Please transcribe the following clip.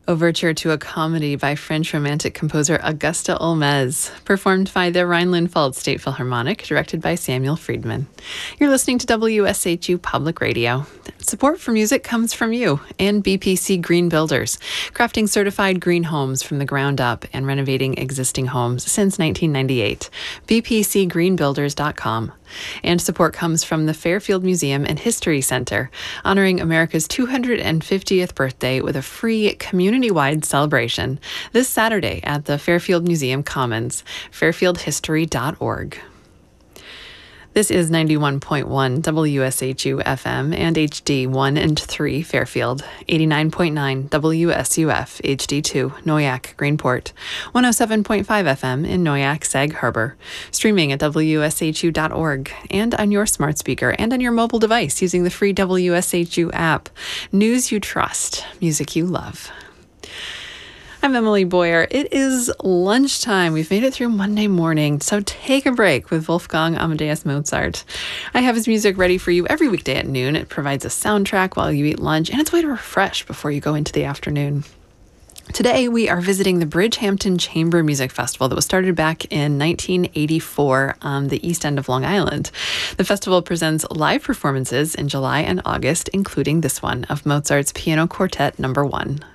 Overture to a Comedy by French Romantic composer Auguste Olmez, performed by the Rhineland-Pfalz State Philharmonic, directed by Samuel Friedman. You're listening to WSHU Public Radio. Support for music comes from you and BPC Green Builders, crafting certified green homes from the ground up and renovating existing homes since 1998. bpcgreenbuilders.com. And support comes from the Fairfield Museum and History Center, honoring America's 250th birthday with a free community-wide celebration this Saturday at the Fairfield Museum Commons, fairfieldhistory.org. This is 91.1 WSHU FM and HD 1 and 3 Fairfield, 89.9 WSUF HD 2 Noyak Greenport, 107.5 FM in Noyak Sag Harbor, streaming at WSHU.org and on your smart speaker and on your mobile device using the free WSHU app. News you trust, music you love. I'm Emily Boyer. It is lunchtime. We've made it through Monday morning, so take a break with Wolfgang Amadeus Mozart. I have his music ready for you every weekday at noon. It provides a soundtrack while you eat lunch, and it's a way to refresh before you go into the afternoon. Today, we are visiting the Bridgehampton Chamber Music Festival that was started back in 1984 on the east end of Long Island. The festival presents live performances in July and August, including this one of Mozart's Piano Quartet No. 1.